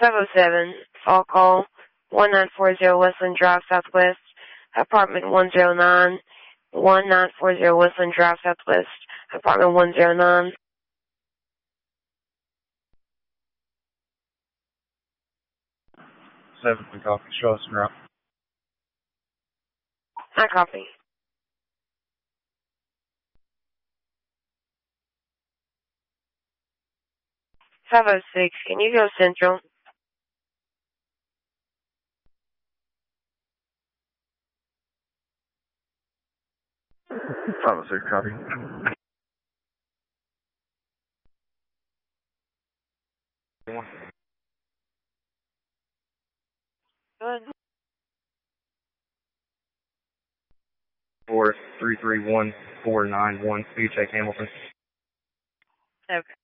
507, fall call, 1940 Westland Drive Southwest, apartment 109, 1940 Westland Drive Southwest, apartment 109. 7 copy. Show us en route. I copy. .506, can you go central? .506, copy. Good. 4331491, speed check Hamilton. Okay.